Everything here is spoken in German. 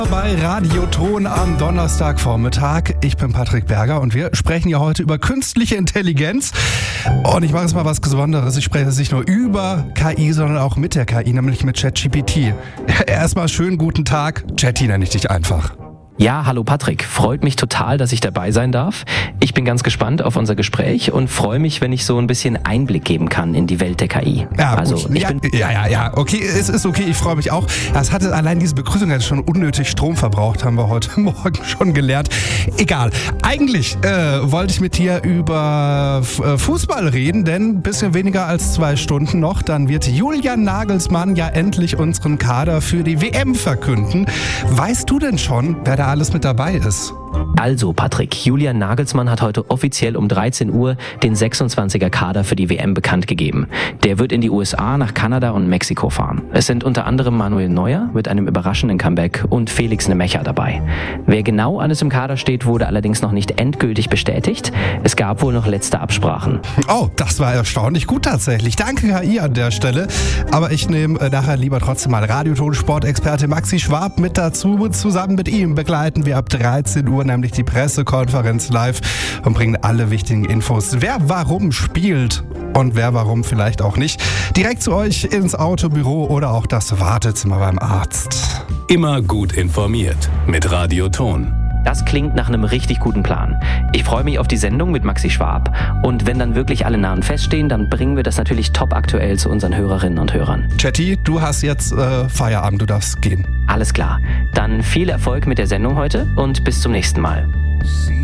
Bei Radioton am Donnerstagvormittag. Ich bin Patrick Berger und wir sprechen ja heute über künstliche Intelligenz. Und ich mache jetzt mal was Besonderes. Ich spreche jetzt nicht nur über KI, sondern auch mit der KI, nämlich mit ChatGPT. Erstmal schönen guten Tag. Chatty nenne ich dich einfach. Ja, hallo Patrick. Freut mich total, dass ich dabei sein darf. Ich bin ganz gespannt auf unser Gespräch und freue mich, wenn ich so ein bisschen Einblick geben kann in die Welt der KI. Ja, okay, es ist okay, ich freue mich auch. Das hatte allein diese Begrüßung hat schon unnötig Strom verbraucht, haben wir heute Morgen schon gelernt. Egal. Eigentlich wollte ich mit dir über Fußball reden, denn ein bisschen weniger als 2 Stunden noch, dann wird Julian Nagelsmann ja endlich unseren Kader für die WM verkünden. Weißt du denn schon, wer da alles mit dabei ist? Also Patrick, Julian Nagelsmann hat heute offiziell um 13 Uhr den 26er Kader für die WM bekannt gegeben. Der wird in die USA, nach Kanada und Mexiko fahren. Es sind unter anderem Manuel Neuer mit einem überraschenden Comeback und Felix Nemecha dabei. Wer genau alles im Kader steht, wurde allerdings noch nicht endgültig bestätigt. Es gab wohl noch letzte Absprachen. Oh, das war erstaunlich gut tatsächlich. Danke KI an der Stelle. Aber ich nehme nachher lieber trotzdem mal Radioton-Sportexperte Maxi Schwab mit dazu. Zusammen mit ihm begleiten wir ab 13 Uhr nämlich die Pressekonferenz live und bringen alle wichtigen Infos, wer warum spielt und wer warum vielleicht auch nicht, direkt zu euch ins Autobüro oder auch das Wartezimmer beim Arzt. Immer gut informiert mit Radioton. Das klingt nach einem richtig guten Plan. Ich freue mich auf die Sendung mit Maxi Schwab und wenn dann wirklich alle Namen feststehen, dann bringen wir das natürlich top aktuell zu unseren Hörerinnen und Hörern. Chatty, du hast jetzt Feierabend, du darfst gehen. Alles klar. Dann viel Erfolg mit der Sendung heute und bis zum nächsten Mal.